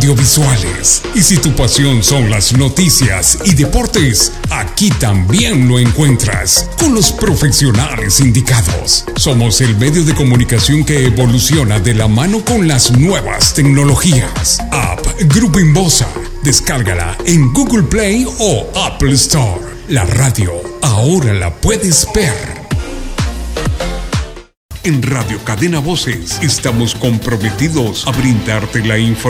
audiovisuales. Y si tu pasión son las noticias y deportes, aquí también lo encuentras con los profesionales indicados. Somos el medio de comunicación que evoluciona de la mano con las nuevas tecnologías. App Grupo Inbosa. Descárgala en Google Play o Apple Store. La radio ahora la puedes ver. En Radio Cadena Voces estamos comprometidos a brindarte la información